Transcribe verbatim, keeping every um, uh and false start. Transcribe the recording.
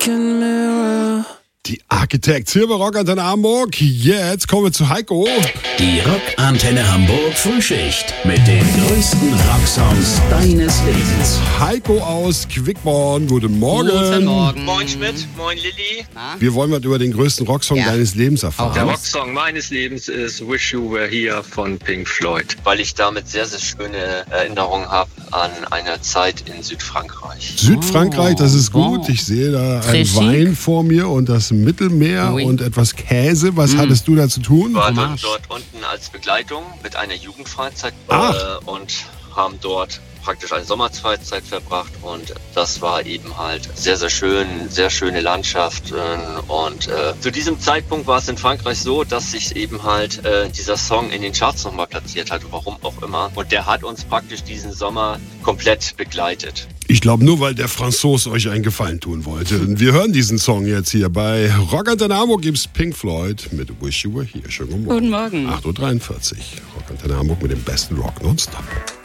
broken mirror. Die Architects hier bei Rockantenne Hamburg. Jetzt kommen wir zu Heiko. Die Rockantenne Hamburg Frühschicht mit den größten Rocksongs deines Lebens. Heiko aus Quickborn. Guten Morgen. Guten Morgen. Moin Schmidt, moin Lilly. Na? Wir wollen was über den größten Rocksong Ja. deines Lebens erfahren. Der Rocksong meines Lebens ist Wish You Were Here von Pink Floyd. Weil ich damit sehr, sehr schöne Erinnerungen habe an eine Zeit in Südfrankreich. Südfrankreich, das ist Oh, gut. Ich sehe da Très einen chic. Wein vor mir und das Mittelmeer Oui. und etwas Käse. Was hattest du da zu tun? Wir waren Fromage. dort unten als Begleitung mit einer Jugendfreizeit Ach. äh, und haben dort praktisch eine Sommerfreizeit verbracht und das war eben halt sehr, sehr schön, sehr schöne Landschaft und äh, zu diesem Zeitpunkt war es in Frankreich so, dass sich eben halt äh, dieser Song in den Charts nochmal platziert hat, warum auch immer, und der hat uns praktisch diesen Sommer komplett begleitet. Ich glaube nur, weil der Franzose euch einen Gefallen tun wollte. Und wir hören diesen Song jetzt hier. Bei Rockantenne Hamburg gibt es Pink Floyd mit Wish You Were Here. Schönen guten Morgen. Guten Morgen. acht Uhr dreiundvierzig. Rockantenne Hamburg mit dem besten Rock nonstop.